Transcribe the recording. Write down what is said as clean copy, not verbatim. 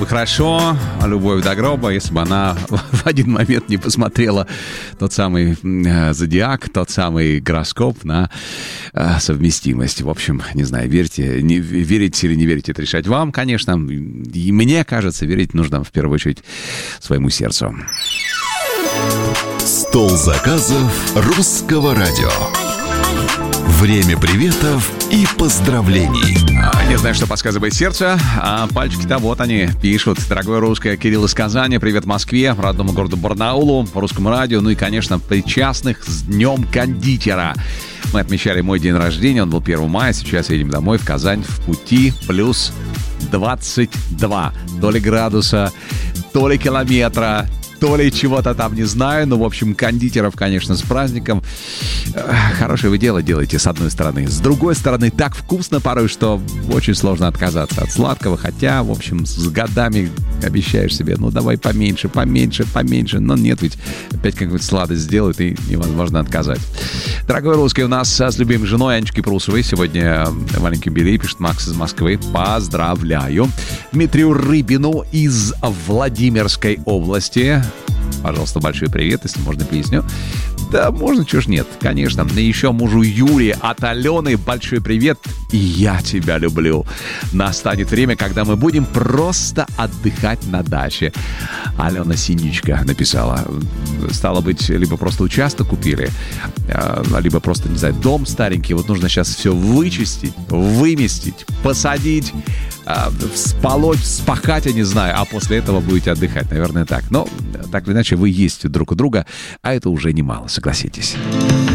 Хорошо, любовь до гроба, если бы она в один момент не посмотрела тот самый зодиак, тот самый гороскоп на совместимость. В общем, не знаю, верите или не верите, это решать вам, конечно. И мне кажется, верить нужно в первую очередь своему сердцу. Стол заказов русского радио. Время приветов и поздравлений. Не знаю, что подсказывает сердце, а пальчики-то вот они пишут. Дорогое русское, Кирилл из Казани, привет Москве, родному городу Барнаулу, русскому радио, ну и, конечно, причастных с Днем кондитера. Мы отмечали мой день рождения, он был 1 мая, сейчас едем домой в Казань в пути, плюс 22. То ли градуса, то ли километра, то ли чего-то там, не знаю. Ну, в общем, кондитеров, конечно, с праздником. Хорошее вы дело делаете, с одной стороны. С другой стороны, так вкусно порой, что очень сложно отказаться от сладкого. Хотя, в общем, с годами обещаешь себе, ну, давай поменьше. Но нет, ведь опять какую-то сладость сделают, и невозможно отказать. Дорогой русский, у нас с любимой женой Анечкой Прусовой сегодня маленький юбилей, пишет Макс из Москвы. Поздравляю. Дмитрию Рыбину из Владимирской области. Пожалуйста, большой привет, если можно песню. Да, можно, чего ж нет, конечно. И еще мужу Юре от Алены большой привет. И я тебя люблю. Настанет время, когда мы будем просто отдыхать на даче. Алена Синичка написала. Стало быть, либо просто участок купили, либо просто, не знаю, дом старенький. Вот нужно сейчас все вычистить, выместить, посадить, сполоть, вспахать, я не знаю. А после этого будете отдыхать, наверное, так. Но так или иначе вы есть друг у друга, а это уже немало, согласитесь.